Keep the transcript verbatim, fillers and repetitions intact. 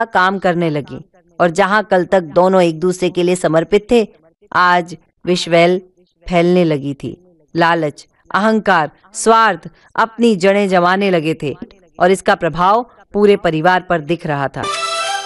काम करने लगी और जहां कल तक दोनों एक दूसरे के लिए समर्पित थे, आज विश्वैल फैलने लगी थी। लालच, अहंकार, स्वार्थ अपनी जड़ें जमाने लगे थे और इसका प्रभाव पूरे परिवार पर दिख रहा था।